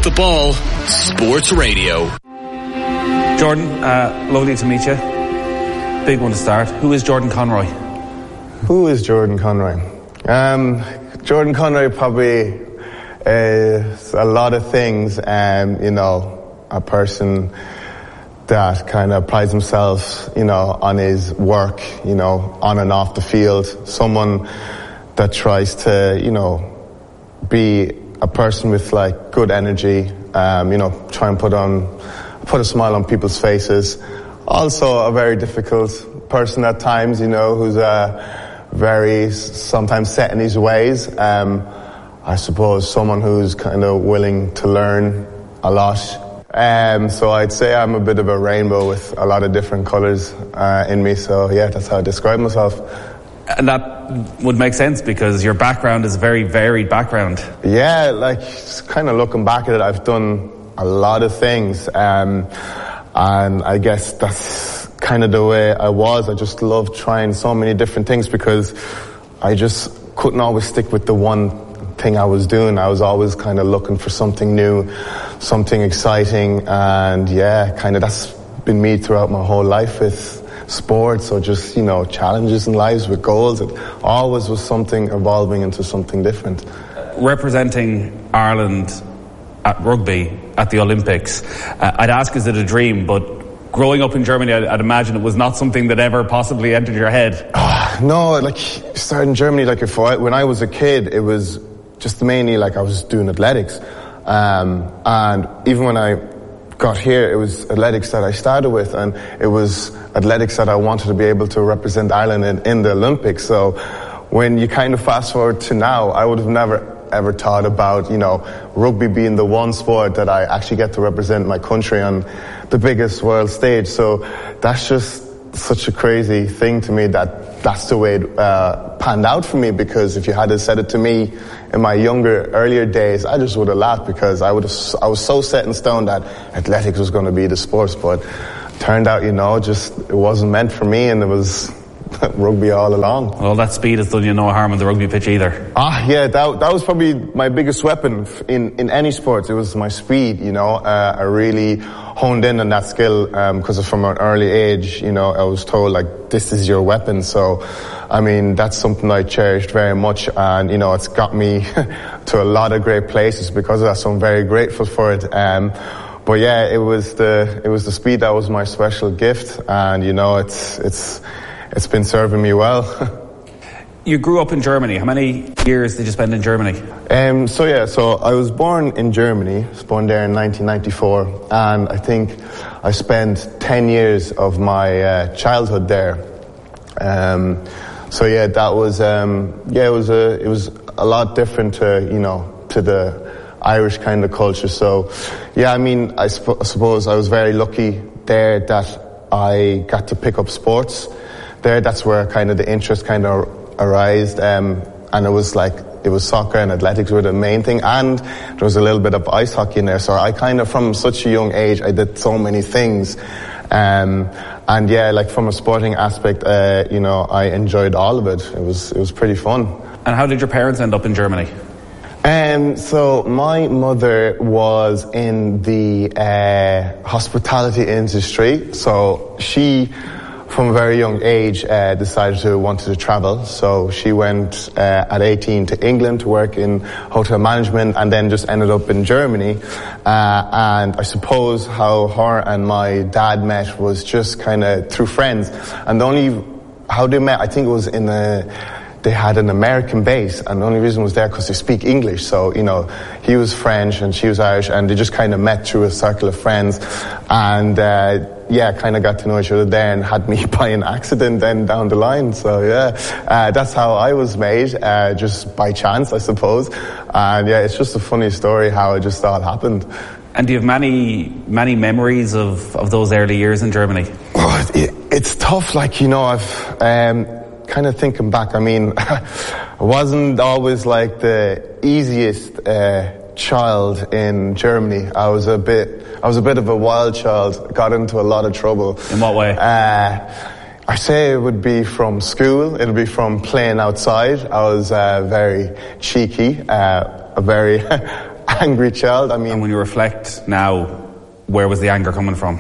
the Ball Sports Radio. Jordan, lovely to meet you. Big one to start. Who is Jordan Conroy? Who is Jordan Conroy? Jordan Conroy probably is a lot of things. A person that kind of prides himself, on his work, on and off the field. Someone that tries to, be a person with like good energy, try and put a smile on people's faces. Also a very difficult person at times, who's very sometimes set in his ways. I suppose someone who's kind of willing to learn a lot. So I'd say I'm a bit of a rainbow with a lot of different colours in me. So yeah, that's how I describe myself. And that would make sense because your background is a very varied background. Yeah, just kind of looking back at it, I've done a lot of things. And I guess that's kind of the way I was. I just loved trying so many different things because I just couldn't always stick with the one thing I was doing. I was always kind of looking for something new, something exciting. And yeah, kind of that's been me throughout my whole life with sports or just, challenges in lives with goals. It always was something evolving into something different. Representing Ireland at rugby at the Olympics, I'd ask, is it a dream? But growing up in Germany, I'd imagine it was not something that ever possibly entered your head. No, starting in Germany, when I was a kid, it was just mainly I was doing athletics. And even when I got here, it was athletics that I started with, and it was athletics that I wanted to be able to represent Ireland in the Olympics. So when you kind of fast forward to now, I would have never ever thought about, rugby being the one sport that I actually get to represent my country on the biggest world stage. So that's just such a crazy thing to me that's the way it panned out for me, because if you had said it to me in my earlier days, I just would have laughed because I was so set in stone that athletics was going to be the sport, but turned out, it wasn't meant for me, and it was rugby all along. Well, that speed has done you no harm on the rugby pitch either. Yeah, that was probably my biggest weapon in any sport. It was my speed, I really honed in on that skill, because from an early age, I was told this is your weapon. So, that's something I cherished very much, and, it's got me to a lot of great places because of that, so I'm very grateful for it. But yeah, it was the speed that was my special gift, and, it's been serving me well. You grew up in Germany. How many years did you spend in Germany? So I was born in Germany. I was born there in 1994, and I think I spent 10 years of my childhood there. That was it was a lot different to the Irish kind of culture. So I suppose I was very lucky there that I got to pick up sports there. That's where kind of the interest kind of arose, and it was soccer and athletics were the main thing, and there was a little bit of ice hockey in there. So I kind of, from such a young age, I did so many things, from a sporting aspect, I enjoyed all of it. It was pretty fun. And how did your parents end up in Germany? So my mother was in the hospitality industry, so she, from a very young age, decided to wanted to travel. So she went at 18 to England to work in hotel management, and then just ended up in Germany. And I suppose how her and my dad met was just kind of through friends. And how they met, I think it was they had an American base, and the only reason was there because they speak English. So, he was French and she was Irish, and they just kind of met through a circle of friends, and kind of got to know each other there, and had me by an accident then down the line. So that's how I was made, just by chance, I suppose. And it's just a funny story how it just all happened. And do you have many memories of those early years in Germany? Oh, it's tough. I've kind of thinking back, I wasn't always the easiest child in Germany. I was a bit of a wild child, got into a lot of trouble. In what way? I say it would be from school, it would be from playing outside. I was very cheeky, very angry child. I mean, and when you reflect now, where was the anger coming from?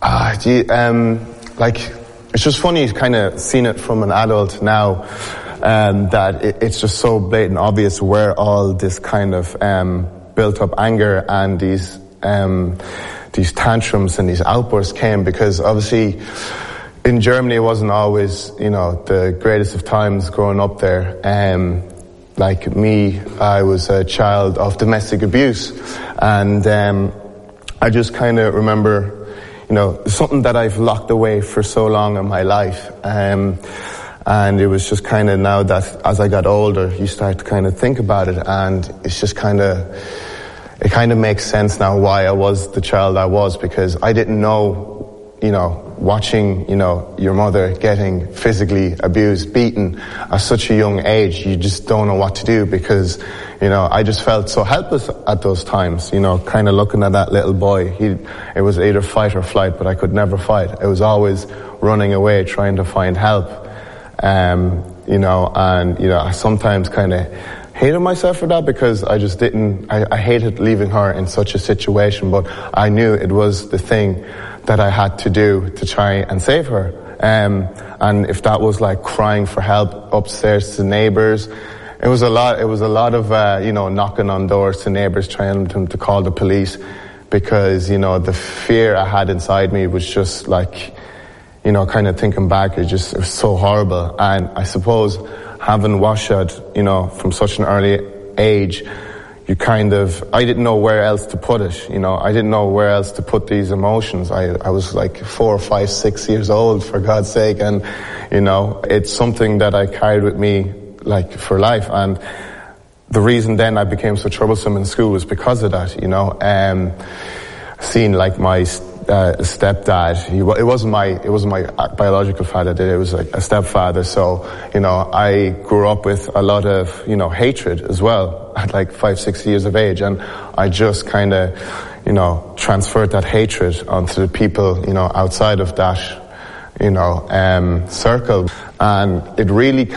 It's just funny kind of seeing it from an adult now, that it's just so blatant obvious where all this kind of built up anger and these tantrums and these outbursts came, because obviously in Germany it wasn't always, the greatest of times growing up there. Like me, I was a child of domestic abuse, and I just kind of remember, something that I've locked away for so long in my life. And it was just kind of now that as I got older, you start to kind of think about it, and it's just it kind of makes sense now why I was the child I was, because I didn't know, watching, your mother getting physically abused, beaten at such a young age, you just don't know what to do, because, I just felt so helpless at those times, kind of looking at that little boy. It was either fight or flight, but I could never fight. It was always running away, trying to find help. I sometimes kind of hated myself for that, because I just I hated leaving her in such a situation, but I knew it was the thing that I had to do to try and save her. And if that was like crying for help upstairs to neighbours, it was a lot of, knocking on doors to neighbours, trying to call the police, because, the fear I had inside me was just like, kind of thinking back, it was so horrible. And I suppose having Washad, from such an early age, I didn't know where else to put it, I didn't know where else to put these emotions. I was like 4, 5, 6 years old, for God's sake, and, it's something that I carried with me, like, for life. And the reason then I became so troublesome in school was because of that, seeing like my stepdad, it wasn't my biological father, it was like a stepfather, so, I grew up with a lot of, hatred as well at like 5, 6 years of age, and I just kind of, transferred that hatred onto the people, outside of that, circle, and it really